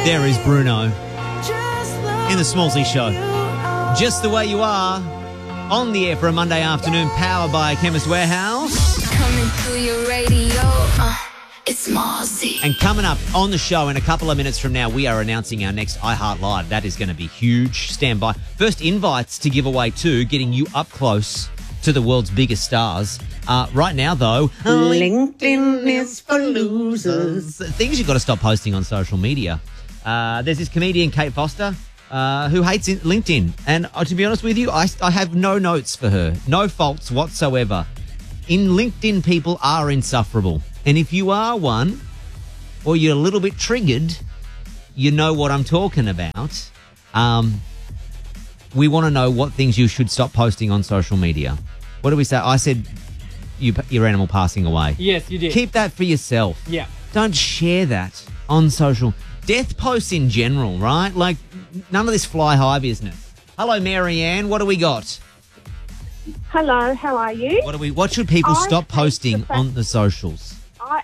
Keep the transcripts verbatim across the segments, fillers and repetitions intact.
There is Bruno in the Smallsy Show. Just the way you are. On the air for a Monday afternoon, powered by Chemist Warehouse. Coming through your radio, uh, it's Smallsy. And coming up on the show in a couple of minutes from now, we are announcing our next iHeart Live. That is going to be huge. Stand by. First invites to give away too, getting you up close to the world's biggest stars. Uh, right now, though, LinkedIn is for losers. Things you've got to stop posting on social media. Uh, there's this comedian, Kate Foster, uh, who hates LinkedIn. And uh, to be honest with you, I, I have no notes for her. No faults whatsoever. In LinkedIn, people are insufferable. And if you are one, or you're a little bit triggered, you know what I'm talking about. Um, we want to know what things you should stop posting on social media. What do we say? I said you, your animal passing away. Yes, you did. Keep that for yourself. Yeah. Don't share that on social. Death posts in general, right? Like, none of this fly high business. Hello, Marianne. What do we got? Hello, how are you? What do we? What should people I stop hate posting the fact- on the socials? I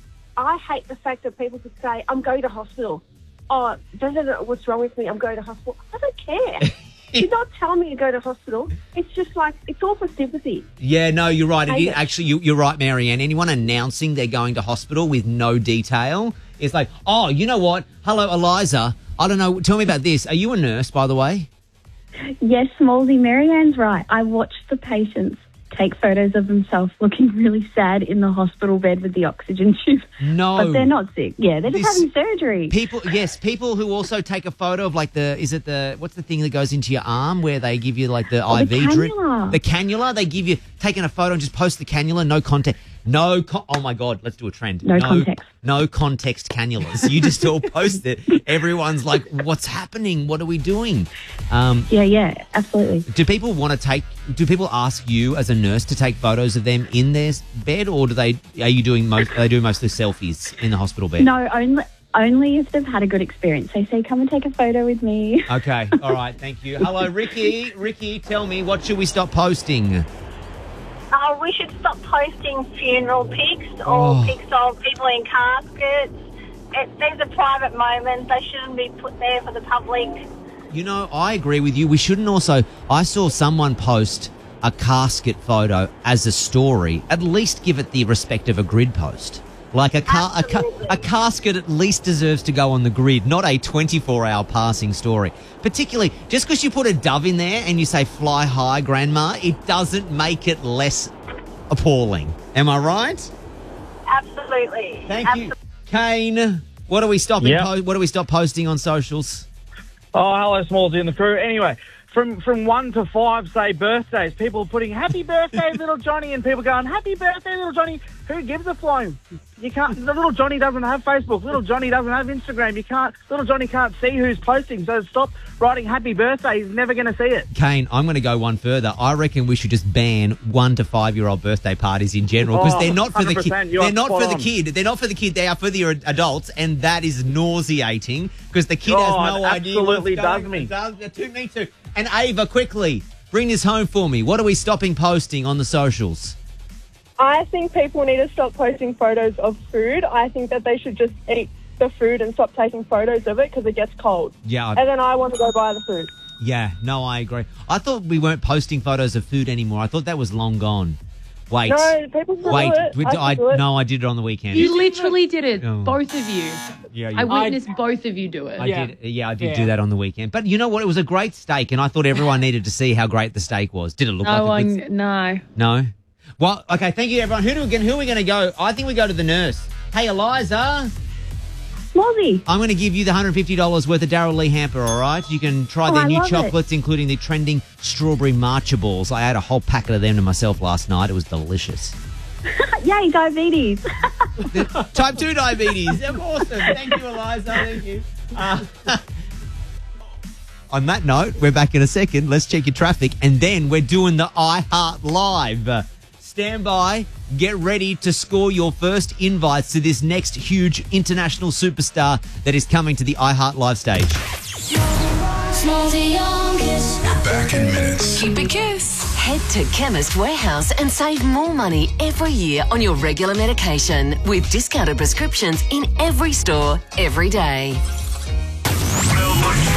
I hate the fact that people could say, I'm going to hospital. Oh, da, da, da, what's wrong with me? I'm going to hospital. I don't care. Do not tell me to go to hospital. It's just like, it's all for sympathy. Yeah, no, you're right. It Hate is, it. actually, you, you're right, Marianne. Anyone announcing they're going to hospital with no detail is like, oh, you know what? Hello, Eliza. I don't know. Tell me about this. Are you a nurse, by the way? Yes, Smallsy, Marianne's right. I watched the patients take photos of themselves looking really sad in the hospital bed with the oxygen tube. No. But they're not sick. Yeah, they're just This- having surgery. People, yes, people who also take a photo of like the, is it the, what's the thing that goes into your arm where they give you like the Oh, I the V drip? cannula. The cannula. They give you, taking a photo and just post the cannula, no context. No, con- oh my God, let's do a trend. No context. No context cannulas. You just all post it. Everyone's like, what's happening? What are we doing? Um, Yeah, yeah, absolutely. do people want to take, do people ask you as a nurse to take photos of them in their s- bed, or do they, are you doing most, are they doing most of the selfies in the hospital bed? No, only only if they've had a good experience. They say, come and take a photo with me. Okay, all right, thank you. Hello, Ricky. Ricky, tell me, what should we stop posting? Uh, we should stop posting funeral pics or Oh. pics of people in caskets. It, these are private moments. They shouldn't be put there for the public. You know, I agree with you. We shouldn't also... I saw someone post a casket photo as a story. At least give it the respect of a grid post. Like a, ca- a, ca- Absolutely. a casket at least deserves to go on the grid, not a twenty-four hour passing story. Particularly, just because you put a dove in there and you say fly high, grandma, it doesn't make it less appalling. Am I right? Absolutely. Thank Absolutely. you. Kane, what are we stopping? Yep. Po- what are we stop posting on socials? Oh, hello, Smallsy and the crew. Anyway, from from one to five, say birthdays, people putting happy birthday, little Johnny, and people going, happy birthday, little Johnny. Who gives a flying? You can't. The little Johnny doesn't have Facebook. Little Johnny doesn't have Instagram. You can't. Little Johnny can't see who's posting. So stop writing happy birthday. He's never going to see it. Kane, I'm going to go one further. I reckon we should just ban one to five year old birthday parties in general because Oh, they're not for the one hundred percent. kid. You are They're not spot for the on. kid. They're not for the kid. They are for the adults, and that is nauseating because the kid Oh, has no it idea. absolutely what's going- does me. It does, it do me too. And Ava, quickly bring this home for me. What are we stopping posting on the socials? I think people need to stop posting photos of food. I think that they should just eat the food and stop taking photos of it because it gets cold. Yeah, I- And then I want to go buy the food. yeah. No, I agree. I thought we weren't posting photos of food anymore. I thought that was long gone. Wait. No, people still Wait. do it. we- I I, still do it. no, I did it on the weekend. You literally did it, Oh. both of you. yeah, you I witnessed both of you do it. I Yeah. did. Yeah, I did Yeah. do that on the weekend. But you know what? It was a great steak, and I thought everyone needed to see how great the steak was. Did it look No, like a I'm, good... no. No? Well, okay, thank you, everyone. Who, do we, who are we going to go? I think we go to the nurse. Hey, Eliza, Smallsy. I'm going to give you the one hundred fifty dollars worth of Daryl Lee hamper, all right? You can try Oh, their I new love it. chocolates, including the trending strawberry matcha balls. I had a whole packet of them to myself last night. It was delicious. Yay, diabetes. Type two diabetes. Awesome. Thank you, Eliza. Thank you. Uh, on that note, we're back in a second. Let's check your traffic. And then we're doing the iHeart Live. Stand by. Get ready to score your first invites to this next huge international superstar that is coming to the iHeart Live stage. Smallsy youngest. We're back in minutes. Keep it kiss. Head to Chemist Warehouse and save more money every year on your regular medication with discounted prescriptions in every store, every day.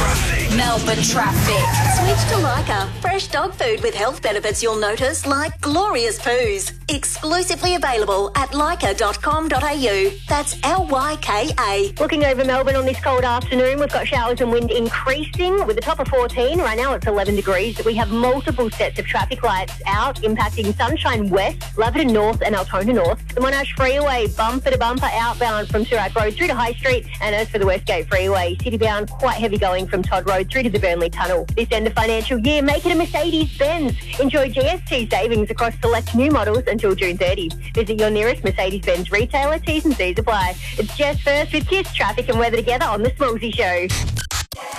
Melbourne traffic. Switch to Lyca. Fresh dog food with health benefits you'll notice, like glorious poos. Exclusively available at lyca dot com dot a u. That's L Y K A. Looking over Melbourne on this cold afternoon, we've got showers and wind increasing with a top of fourteen. Right now it's eleven degrees. We have multiple sets of traffic lights out impacting Sunshine West, Laverton North and Altona North. The Monash Freeway bumper to bumper outbound from Surat Road through to High Street. And as for the Westgate Freeway, citybound quite heavy going from Todd Road through to the Burnley Tunnel. This end of financial year, make it a Mercedes-Benz. Enjoy G S T savings across select new models until June thirtieth. Visit your nearest Mercedes-Benz retailer. T's and C's apply. It's Jess First with Kiss Traffic and Weather together on The Smallsy Show.